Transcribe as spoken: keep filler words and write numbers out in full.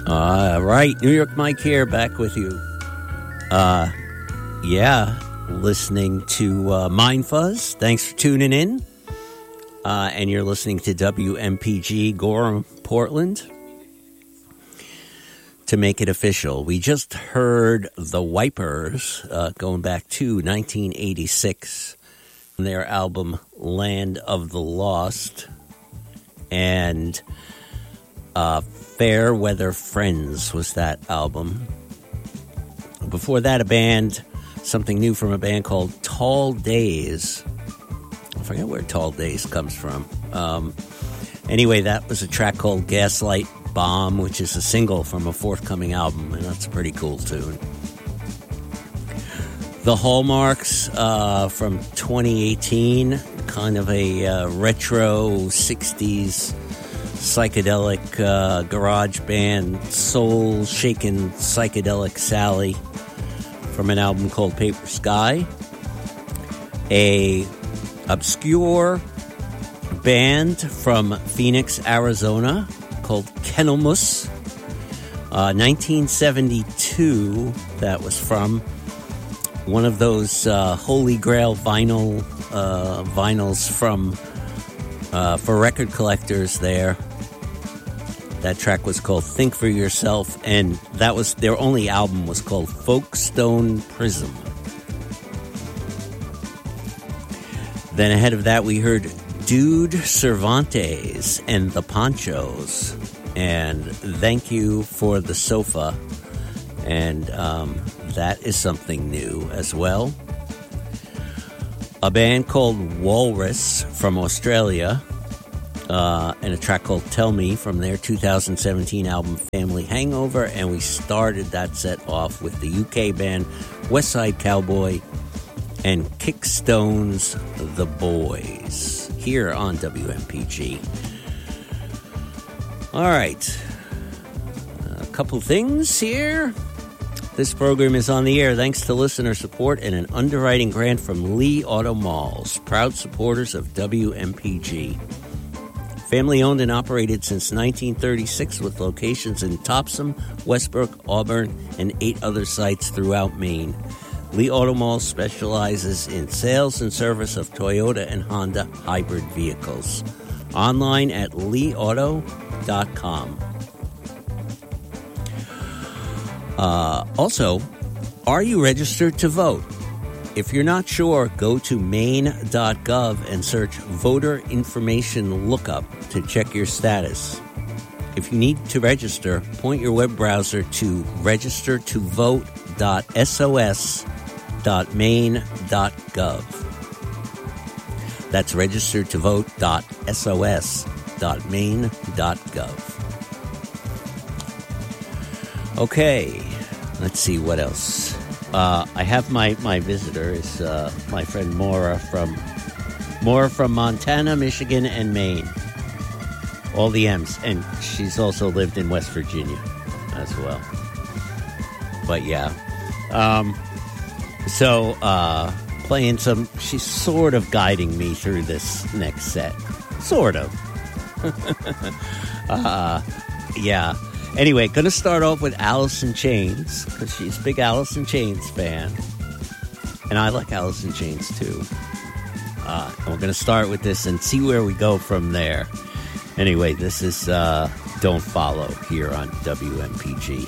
All right, New York Mike here, back with you. Uh, yeah, listening to uh, Mind Fuzz. Thanks for tuning in. Uh, and you're listening to W M P G Gorham, Portland. To make it official, we just heard The Wipers, uh, going back to nineteen eighty-six, on their album Land of the Lost. And uh, Fair Weather Friends was that album. Before that, a band, something new from a band called Tall Days. I forget where Tall Days comes from. Um, anyway, that was a track called Gaslight Bomb, which is a single from a forthcoming album, and that's a pretty cool tune. The Hallmarks uh, from twenty eighteen, kind of a uh, retro sixties psychedelic uh, garage band, soul-shaking psychedelic Sally, from an album called Paper Sky. A obscure band from Phoenix, Arizona, called Kennelmus. Uh, nineteen seventy-two, that was from one of those uh, Holy Grail vinyl uh, vinyls from uh, for record collectors there. That track was called Think for Yourself, and that was their only album was called Folkestone Prism. Then ahead of that, we heard Dude Cervantes and the Ponchos, and Thank You for the Sofa, and um, that is something new as well. A band called Walrus from Australia, uh, and a track called Tell Me from their two thousand seventeen album Family Hangover, and we started that set off with the U K band West Side Cowboy and Kickstone's The Boys, here on W M P G. All right, a couple things here. This program is on the air thanks to listener support and an underwriting grant from Lee Auto Malls, proud supporters of W M P G. Family owned and operated since nineteen thirty-six with locations in Topsom, Westbrook, Auburn, and eight other sites throughout Maine. Lee Auto Malls specializes in sales and service of Toyota and Honda hybrid vehicles. Online at lee auto dot com. Uh, also, are you registered to vote? If you're not sure, go to maine dot gov and search Voter Information Lookup to check your status. If you need to register, point your web browser to register to vote dot s o s dot maine dot gov. That's register to vote dot s o s dot maine dot gov. Okay, let's see what else. Uh, I have my, my visitor is uh, my friend Maura from Maura from Montana, Michigan, and Maine. All the M's, and she's also lived in West Virginia as well. But yeah, um, so uh, playing some. She's sort of guiding me through this next set, sort of. uh, yeah. Anyway, going to start off with Alice in Chains, because she's a big Alice in Chains fan. And I like Alice in Chains, too. Uh, and we're going to start with this and see where we go from there. Anyway, this is uh, Don't Follow here on W M P G.